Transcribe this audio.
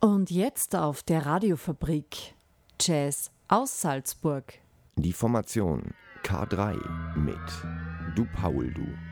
Und jetzt auf der Radiofabrik Jazz aus Salzburg. Die Formation K3 mit Du Paul Du.